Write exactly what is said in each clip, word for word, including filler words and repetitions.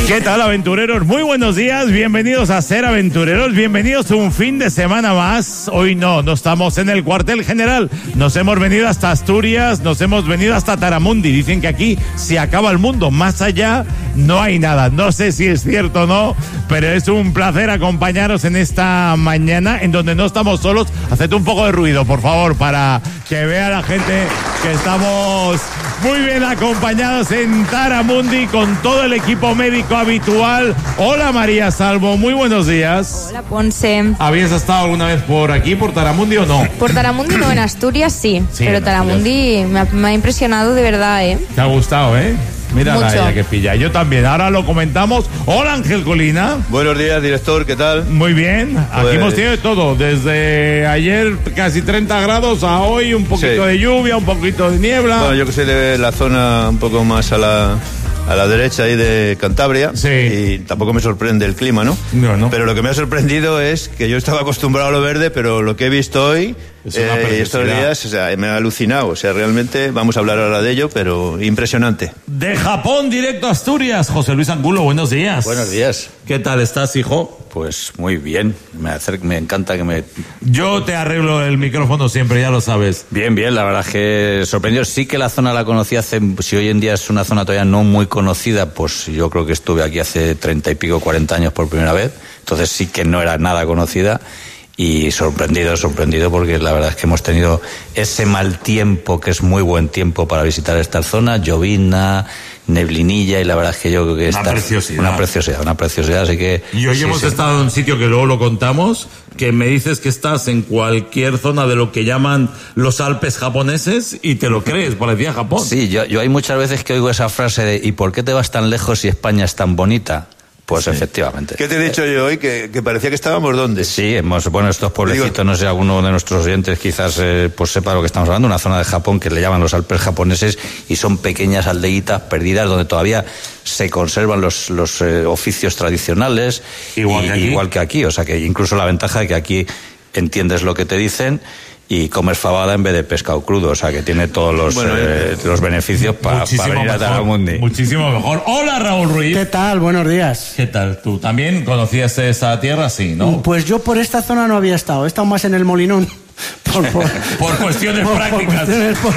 ¿Qué tal, aventureros? Muy buenos días, bienvenidos a Ser Aventureros, bienvenidos a un fin de semana más. Hoy no, no estamos en el cuartel general, nos hemos venido hasta Asturias, nos hemos venido hasta Taramundi. Dicen que aquí se acaba el mundo, más allá no hay nada. No sé si es cierto o no, pero es un placer acompañaros en esta mañana en donde no estamos solos. Haced un poco de ruido, por favor, para que vea la gente que estamos muy bien acompañados en Taramundi con todo el equipo médico habitual. Hola, María Salvo, muy buenos días. Hola, Ponce. ¿Habías estado alguna vez por aquí, por Taramundi o no? Por Taramundi no, en Asturias sí, sí pero Taramundi me ha, me ha impresionado de verdad, ¿eh? Te ha gustado, ¿eh? Mira Mucho. ella que pilla. Yo también, ahora lo comentamos. Hola, Ángel Colina. Buenos días, director, ¿qué tal? Muy bien, aquí Pues... hemos tenido de todo, desde ayer casi treinta grados a hoy un poquito sí. de lluvia, un poquito de niebla. Bueno, yo que soy de la zona un poco más a la... a la derecha ahí de Cantabria, sí. Y tampoco me sorprende el clima, ¿no? No, no. Pero lo que me ha sorprendido es que yo estaba acostumbrado a lo verde, pero lo que he visto hoy es una eh, estos días, o sea, me ha alucinado. O sea, realmente vamos a hablar ahora de ello, pero impresionante. De Japón, directo a Asturias, José Luis Angulo, buenos días. Buenos días. ¿Qué tal estás, hijo? Pues muy bien, me, acer- me encanta que me... Yo te arreglo el micrófono siempre, ya lo sabes. Bien, bien, la verdad es que sorprendió. Sí que la zona la conocí hace, si hoy en día es una zona todavía no muy conocida, pues yo creo que estuve aquí hace treinta y pico, cuarenta años por primera vez, entonces sí que no era nada conocida. Y sorprendido, sorprendido, porque la verdad es que hemos tenido ese mal tiempo, que es muy buen tiempo para visitar esta zona, llovina, neblinilla, y la verdad es que yo creo que Una está preciosidad. una preciosidad, una preciosidad, así que... Y hoy sí, hemos sí. estado en un sitio que luego lo contamos, que me dices que estás en cualquier zona de lo que llaman los Alpes japoneses y te lo crees, parecía Japón. Sí, yo, yo hay muchas veces que oigo esa frase de ¿y por qué te vas tan lejos si España es tan bonita? Pues sí. Efectivamente. ¿Qué te he dicho yo hoy? Que, que parecía que estábamos ¿dónde? Sí, hemos, bueno, estos pueblecitos, Digo, no sé, alguno de nuestros oyentes quizás eh, pues sepa de lo que estamos hablando, una zona de Japón que le llaman los Alpes japoneses y son pequeñas aldeitas perdidas donde todavía se conservan los, los eh, oficios tradicionales, igual, y, que aquí. igual que aquí, o sea que incluso la ventaja de que aquí entiendes lo que te dicen y comes fabada en vez de pescado crudo, o sea que tiene todos los, bueno, eh, los beneficios para pa venir a Taramundi. Muchísimo mejor. Hola, Raúl Ruiz. ¿Qué tal? Buenos días. ¿Qué tal? ¿Tú también conocías esa tierra? Sí, ¿no? Pues yo por esta zona no había estado, he estado más en el Molinón. Por, por, por cuestiones por, prácticas. Por cuestiones, por...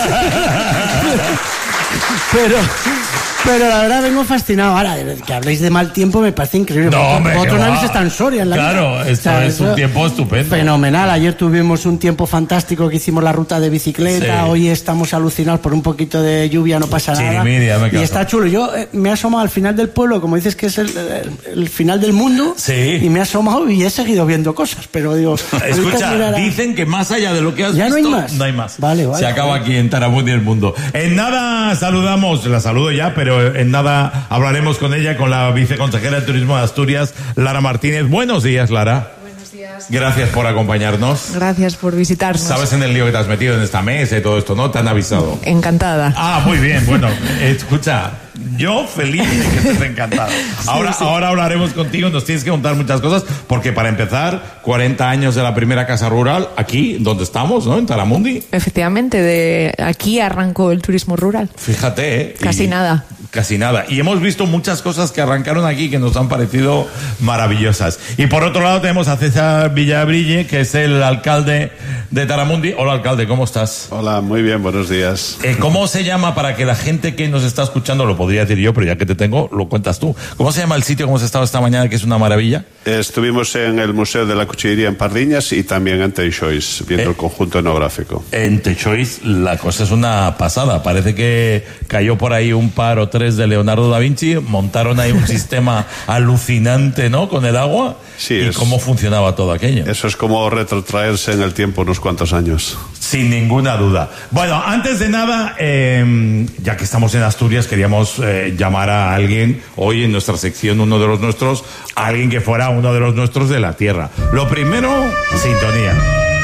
pero... Pero la verdad vengo fascinado. Ahora, que habléis de mal tiempo me parece increíble. No, hombre, vosotros no habéis estado en Soria en la Claro, vida. esto o sea, es un tiempo estupendo. Fenomenal. Ayer tuvimos un tiempo fantástico que hicimos la ruta de bicicleta. Sí. Hoy estamos alucinados por un poquito de lluvia, no pasa nada. Chirimiria, me y está chulo. Yo eh, me he asomado al final del pueblo, como dices que es el, el, el final del mundo. Sí. Y me he asomado y he seguido viendo cosas. Pero digo, escucha, a... dicen que más allá de lo que has ¿Ya visto, no hay más? No hay más. Vale, vale. Se acaba vale. aquí en Taramundi el mundo. En nada saludamos, la saludo ya, pero en nada hablaremos con ella, con la viceconsejera de Turismo de Asturias, Lara Martínez. Buenos días, Lara. Buenos días. Gracias por acompañarnos. Gracias por visitarnos. Sabes en el lío que te has metido en esta mesa y todo esto, ¿no? Te han avisado. Encantada. Ah, muy bien. Bueno, escucha, yo feliz de que estés encantado. Ahora, sí, sí. ahora hablaremos contigo, nos tienes que contar muchas cosas, porque para empezar, cuarenta años de la primera casa rural, aquí, donde estamos, ¿no? En Taramundi. Efectivamente, de aquí arrancó el turismo rural. Fíjate, ¿eh? Casi y, nada. Casi nada. Y hemos visto muchas cosas que arrancaron aquí que nos han parecido maravillosas. Y por otro lado tenemos a César Villabrille, que es el alcalde de Taramundi. Hola, alcalde, ¿cómo estás? Hola, muy bien, buenos días. Eh, ¿Cómo se llama, para que la gente que nos está escuchando, lo podría decir yo, pero ya que te tengo, lo cuentas tú? ¿Cómo se llama el sitio que hemos estado esta mañana, que es una maravilla? Estuvimos en el Museo de la Cuchillería en Pardiñas y también en Teixois, viendo eh, el conjunto etnográfico. En Teixois la cosa es una pasada. Parece que cayó por ahí un par o tres de Leonardo da Vinci, montaron ahí un sistema alucinante, ¿no?, con el agua. Sí, ¿Y es, cómo funcionaba todo aquello? Eso es como retrotraerse en el tiempo unos cuantos años. Sin ninguna duda. Bueno, antes de nada, eh, ya que estamos en Asturias, queríamos eh, llamar a alguien, hoy en nuestra sección, uno de los nuestros, a alguien que fuera uno de los nuestros de la tierra. Lo primero, sintonía.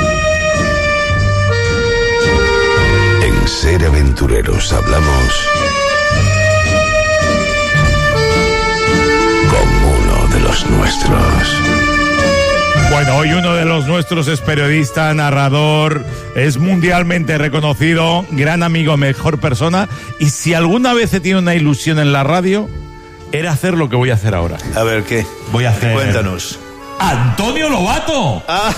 En Ser Aventureros hablamos con uno de los nuestros. Bueno, hoy uno de los nuestros es periodista, narrador, es mundialmente reconocido, gran amigo, mejor persona. Y si alguna vez he tenido una ilusión en la radio, era hacer lo que voy a hacer ahora. A ver, ¿qué? Voy a hacer... Cuéntanos. ¡Antonio Lobato! Ah.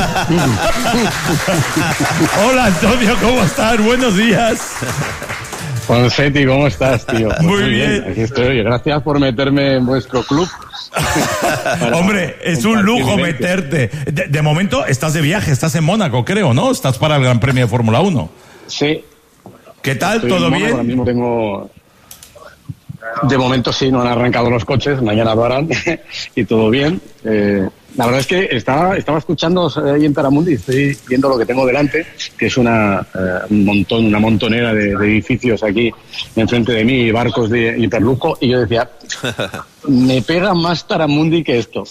Hola, Antonio, ¿cómo estás? Buenos días. Fonsetti, ¿cómo estás, tío? Pues muy, muy bien. bien. Aquí estoy. Gracias por meterme en vuestro club. Hombre, es un lujo meterte. De, de momento estás de viaje, estás en Mónaco, creo, ¿no? Estás para el Gran Premio de Fórmula uno. Sí. ¿Qué tal? Estoy ¿Todo en Mónaco, bien? Ahora mismo tengo... De momento sí, no han arrancado los coches, mañana lo harán y todo bien. Eh, la verdad es que estaba, estaba escuchando ahí en Taramundi, estoy viendo lo que tengo delante, que es una, eh, un montón, una montonera de, de edificios aquí enfrente de mí, barcos de hiperlujo, y yo decía, me pega más Taramundi que esto.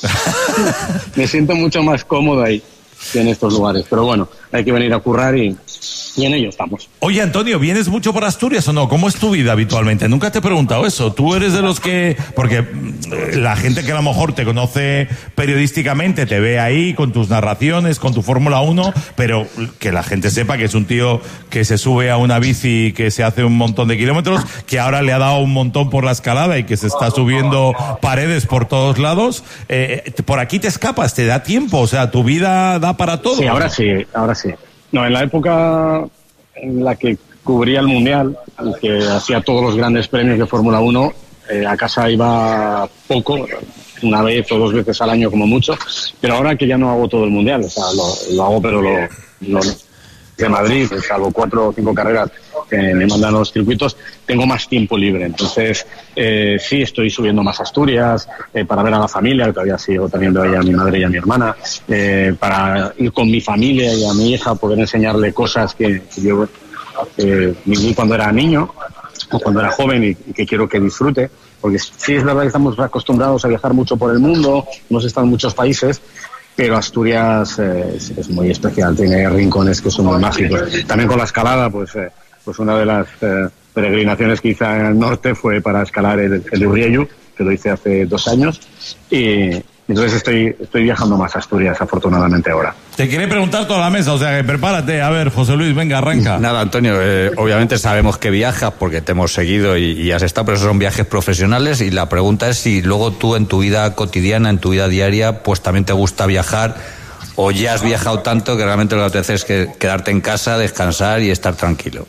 Me siento mucho más cómodo ahí que en estos lugares, pero bueno, hay que venir a currar y... Y en ello estamos. Oye, Antonio, ¿vienes mucho por Asturias o no? ¿Cómo es tu vida habitualmente? Nunca te he preguntado eso. Tú eres de los que... Porque la gente que a lo mejor te conoce periodísticamente te ve ahí con tus narraciones, con tu Fórmula uno, pero que la gente sepa que es un tío que se sube a una bici, que se hace un montón de kilómetros, que ahora le ha dado un montón por la escalada y que se está subiendo paredes por todos lados. Eh, por aquí te escapas, te da tiempo, o sea, tu vida da para todo. Sí, ahora sí, ahora sí. No, en la época en la que cubría el Mundial y que hacía todos los grandes premios de Fórmula uno, eh, a casa iba poco, una vez o dos veces al año como mucho, pero ahora que ya no hago todo el Mundial, o sea, lo, lo hago pero lo, lo de Madrid, salvo cuatro o cinco carreras que me mandan los circuitos, tengo más tiempo libre. Entonces, eh, sí, estoy subiendo más a Asturias eh, para ver a la familia, que todavía sigo teniendo ahí a mi madre y a mi hermana, eh, para ir con mi familia y a mi hija, poder enseñarle cosas que, que yo eh, viví cuando era niño o cuando era joven y, y que quiero que disfrute. Porque sí es verdad que estamos acostumbrados a viajar mucho por el mundo, hemos estado en muchos países, pero Asturias eh, es, es muy especial, tiene rincones que son muy mágicos. También con la escalada, pues eh, pues una de las eh, peregrinaciones que hice al norte fue para escalar el, el de Urriellu, que lo hice hace dos años, y entonces estoy, estoy viajando más a Asturias, afortunadamente, ahora. Te quiere preguntar toda la mesa, o sea que prepárate. A ver, José Luis, venga, arranca. Nada, Antonio, eh, obviamente sabemos que viajas porque te hemos seguido y, y has estado, pero esos son viajes profesionales, y la pregunta es si luego tú en tu vida cotidiana, en tu vida diaria, pues también te gusta viajar, o ya has viajado tanto que realmente lo que te hace es que quedarte en casa, descansar y estar tranquilo.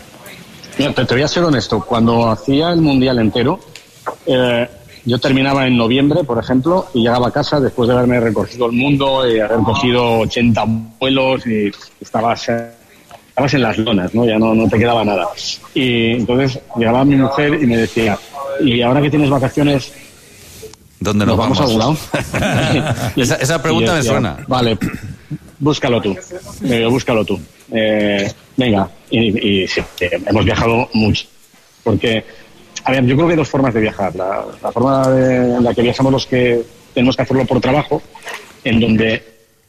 Mira, te, te voy a ser honesto, cuando hacía el Mundial entero, eh, yo terminaba en noviembre, por ejemplo, y llegaba a casa después de haberme recorrido el mundo y haber cogido ochenta vuelos y estabas, estabas en las lonas, ¿no? Ya no, no te quedaba nada. Y entonces llegaba mi mujer y me decía, y ahora que tienes vacaciones, ¿dónde nos, ¿nos vamos? vamos a algún lado? esa, esa pregunta decía, me suena. Vale, búscalo tú, eh, búscalo tú. Eh, venga, y, y sí, hemos viajado mucho, porque... A ver, yo creo que hay dos formas de viajar. La, la forma de, en la que viajamos los que tenemos que hacerlo por trabajo, en donde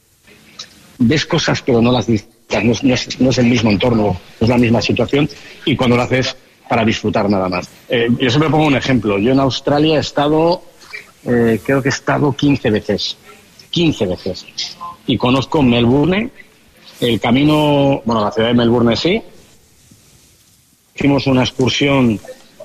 ves cosas pero no las disfrutas, no, no, es, no es el mismo entorno, no es la misma situación, y cuando lo haces para disfrutar nada más. Eh, yo siempre pongo un ejemplo. Yo en Australia he estado, eh, creo que he estado quince veces. quince veces. Y conozco Melbourne, el camino, bueno, la ciudad de Melbourne sí. Hicimos una excursión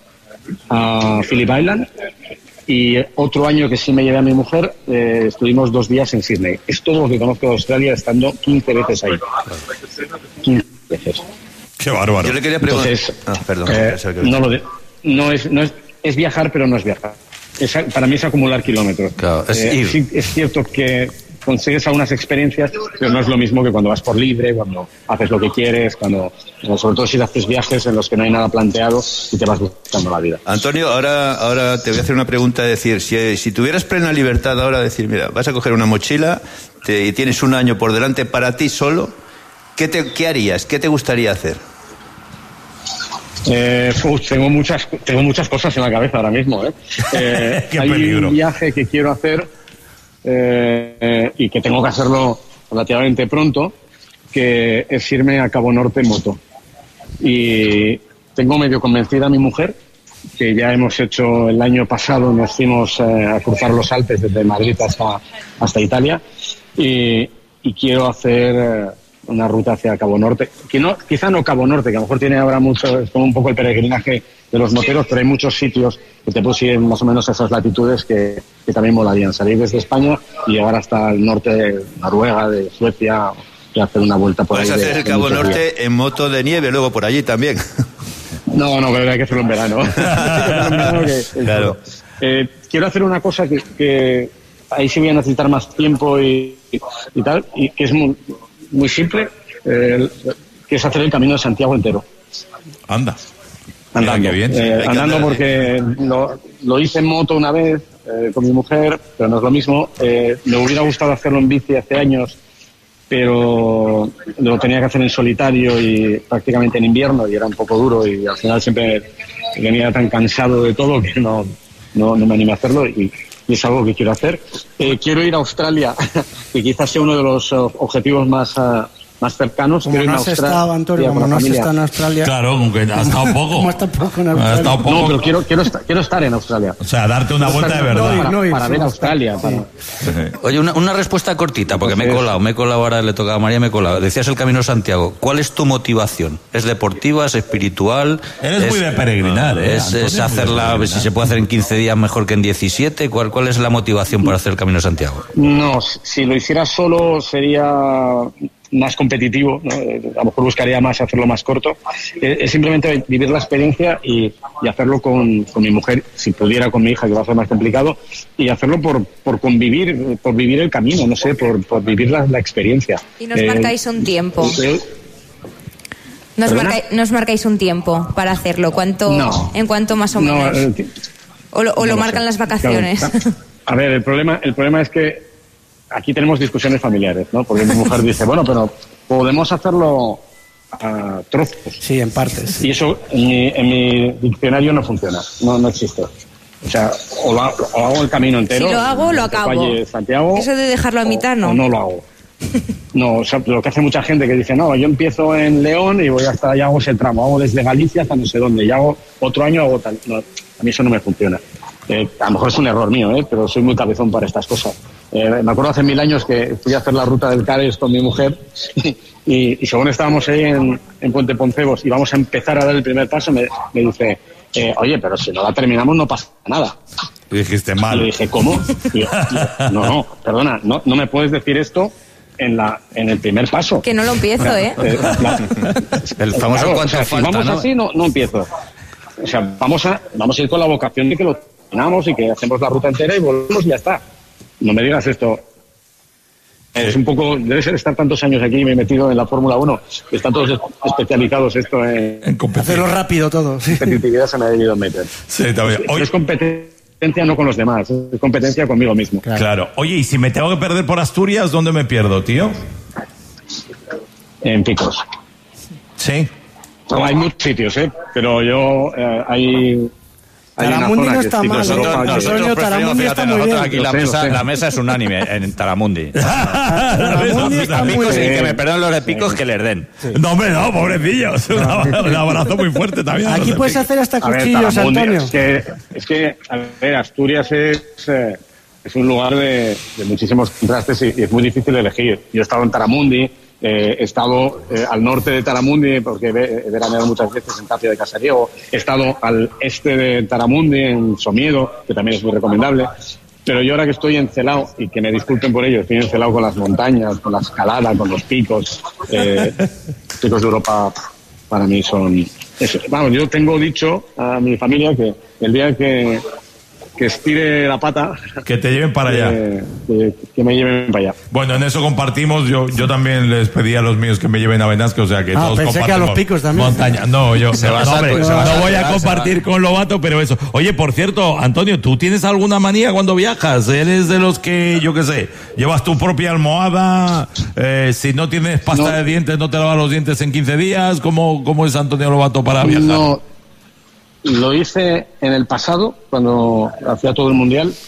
a Phillip Island, y otro año que sí me llevé a mi mujer, eh, estuvimos dos días en Sydney. Es todo lo que conozco de Australia, estando quince veces ahí. quince veces. Qué bárbaro. Yo le quería preguntar... Entonces, ah, perdón, eh, no lo de, no es, no es, es viajar, pero no es viajar. Es, para mí es acumular kilómetros. Claro, es eh, ir. Sí, es cierto que consigues algunas experiencias, pero no es lo mismo que cuando vas por libre, cuando haces lo que quieres, cuando, sobre todo si haces viajes en los que no hay nada planteado y te vas buscando la vida. Antonio, ahora, ahora te voy a hacer una pregunta, es decir, si, si tuvieras plena libertad ahora, decir, mira, vas a coger una mochila te, y tienes un año por delante para ti solo, ¿qué, te, qué harías? ¿Qué te gustaría hacer? Eh, uf, tengo muchas tengo muchas cosas en la cabeza ahora mismo. ¿eh? Eh, Qué hay peligro. un viaje que quiero hacer eh, eh, y que tengo que hacerlo relativamente pronto, que es irme a Cabo Norte en moto. Y tengo medio convencida a mi mujer, que ya hemos hecho el año pasado, nos fuimos eh, a cruzar los Alpes desde Madrid hasta, hasta Italia, y, y quiero hacer... Eh, una ruta hacia Cabo Norte, que no, quizá no Cabo Norte, que a lo mejor tiene ahora mucho, es como un poco el peregrinaje de los moteros, pero hay muchos sitios que te puedes ir en más o menos esas latitudes que, que también molarían. Salir desde España y llegar hasta el norte de Noruega, de Suecia, y hacer una vuelta por ahí. Puedes hacer de, el de Cabo Norte días. en moto de nieve, luego por allí también. No, no, pero hay que hacerlo en verano. Hay que hacerlo en verano que es Claro. duro. Eh, quiero hacer una cosa que, que ahí sí voy a necesitar más tiempo y, y, y tal, y que es muy, muy simple, eh, que es hacer el Camino de Santiago entero. Anda. Andando, Mira, qué bien. eh, Hay que andando andar, porque lo, lo hice en moto una vez eh, con mi mujer, pero no es lo mismo. Eh, me hubiera gustado hacerlo en bici hace años, pero lo tenía que hacer en solitario y prácticamente en invierno y era un poco duro y al final siempre venía tan cansado de todo que no, no, no me animé a hacerlo y, y es algo que quiero hacer. Eh, quiero ir a Australia, que quizás sea uno de los uh, objetivos más, uh, más cercanos. Como Quiero ir no a has Australia estado, Antonio, con como la no has familia. estado en Australia. Claro, aunque ha estado poco. Como está poco en Ha Australia. estado poco. No, pero quiero, quiero, estar, quiero estar en Australia. O sea, darte una vuelta de verdad. No, Para, no ir, para ver sí. Australia. Para... Oye, una, una respuesta cortita, porque me he colado, me he colado ahora, le toca a María, me he colado. Decías el Camino de Santiago. ¿Cuál es tu motivación? ¿Es deportiva, es espiritual? Eres es, muy de peregrinar, ¿eh? Es, Antonio, es muy de hacerla, peregrinar. si se puede hacer en quince días mejor que en diecisiete. ¿Cuál, cuál es la motivación para hacer el Camino de Santiago? No, si lo hiciera solo sería más competitivo, ¿no? Eh, a lo mejor buscaría más hacerlo más corto. Eh, es simplemente vivir la experiencia y, y hacerlo con, con mi mujer, si pudiera con mi hija, que va a ser más complicado, y hacerlo por, por convivir, por vivir el camino, no sé, por, por vivir la, la experiencia. Y nos Eh, marcáis un tiempo. eh, Nos, ¿Perdona? marcáis, nos marcáis un tiempo para hacerlo. ¿Cuánto, No. ¿En cuánto más o no, menos? eh, ¿O lo, o no lo lo marcan sé. las vacaciones? Claro. A ver, el problema, el problema es que aquí tenemos discusiones familiares, ¿no? Porque mi mujer dice, bueno, pero podemos hacerlo a trozos. Sí, en partes. Y eso en mi, en mi diccionario no funciona, no, no existe. O sea, o, lo, hago- o hago el camino entero. Si lo hago, lo el acabo. Valle de Santiago. Eso de dejarlo a mitad, no. O no lo hago. No, o sea, lo que hace mucha gente que dice, no, yo empiezo en León y voy hasta allá, hago ese tramo, hago desde Galicia hasta no sé dónde, y hago otro año, hago tal. No, a mí eso no me funciona. Eh, a lo mejor es un error mío, ¿eh? Pero soy muy cabezón para estas cosas. Eh, me acuerdo hace mil años que fui a hacer la ruta del Cares con mi mujer y, y según estábamos ahí en, en Puente Poncebos y vamos a empezar a dar el primer paso, me, me dice, eh, oye, pero si no la terminamos no pasa nada. Y dijiste Y le mal. dije, ¿cómo? Y yo, yo, no, no, perdona, no, no me puedes decir esto en la en el primer paso. Que no lo empiezo, ¿eh? Eh, la- El famoso Claro, cuánto o sea, si falta, vamos ¿no? así, no, no empiezo. O sea, vamos a, vamos a ir con la vocación de que lo terminamos y que hacemos la ruta entera y volvemos y ya está. No me digas esto. Es un poco, debe ser estar tantos años aquí y me he metido en la Fórmula uno, que están todos es- especializados esto en En competición. Hacerlo rápido todo, sí. competitividad, se me ha debido meter. Sí, también. Pero Oye, es competencia no con los demás, es competencia conmigo mismo. claro. Oye, y si me tengo que perder por Asturias, ¿dónde me pierdo, tío? En Picos. Sí. No, hay muchos sitios, ¿eh? Pero yo, eh, hay... hay una Taramundi zona no que está es mal, Picos nosotros- Europa, que- nosotros- Antonio, Taramundi fíjate, está muy nosotros bien. aquí Lo la sé, lo mesa, sé. la mesa es unánime en Taramundi. Taramundi está muy Picos y bien. que me perdonen los de Picos que les den. No, hombre, no, pobrecillos. Un abrazo, un abrazo muy fuerte también. Aquí puedes hacer hasta A ver, cuchillos, Taramundi, Antonio. Es que, es que, a ver, Asturias es, eh, es un lugar de, de muchísimos contrastes y, y es muy difícil de elegir. Yo he estado en Taramundi, eh, he estado eh, al norte de Taramundi, porque he, he veraneado muchas veces en Tapia de Casariego, he estado al este de Taramundi, en Somiedo, que también es muy recomendable. Pero yo ahora que estoy en Celao, y que me disculpen por ello, estoy en Celao con las montañas, con la escalada, con los picos, eh, los picos de Europa para mí son... eso. Vamos, yo tengo dicho a mi familia que el día que, que estire la pata, Que te lleven para allá. eh, que, que me lleven para allá. Bueno, en eso compartimos. Yo yo también les pedí a los míos que me lleven a Benasque, o sea que Ah, todos pensé que a compartimos los Picos también. montaña. No, yo Se no, va no, a hombre, saco, se no va a voy a sacar, compartir se va. con Lobato, pero eso. Oye, por cierto, Antonio, ¿tú tienes alguna manía cuando viajas? ¿Eres de los que, yo qué sé, llevas tu propia almohada? Eh, si no tienes pasta No. de dientes, no te lavas los dientes en quince días. ¿Cómo, cómo es Antonio Lobato para viajar? No, lo hice en el pasado, cuando hacía todo el mundial,